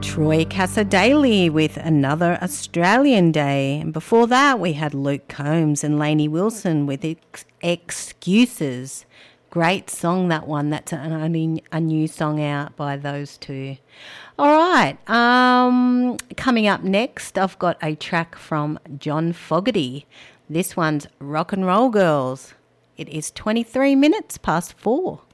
Troy Cassar-Daley with Another Australian Day. And before that, we had Luke Combs and Lainey Wilson with Excuses. Great song, that one. That's only a new song out by those two. All right. Coming up next, I've got a track from John Fogerty. This one's Rock and Roll Girls. It is 23 minutes past 4.